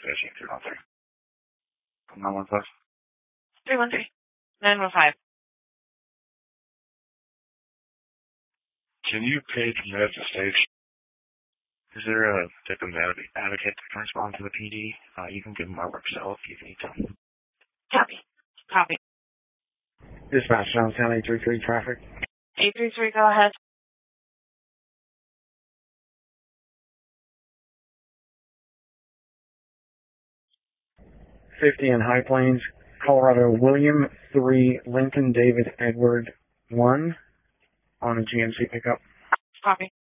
station 313. 915. 313. 915. Can you page med the station? Is there a victim advocate that can respond to the PD? You can give them my work cell if you need to. Copy. Copy. Dispatch, Johnstown 833 traffic. 833, go ahead. '50 in High Plains, Colorado. William 3, Lincoln David Edward 1 on a GMC pickup. Copy.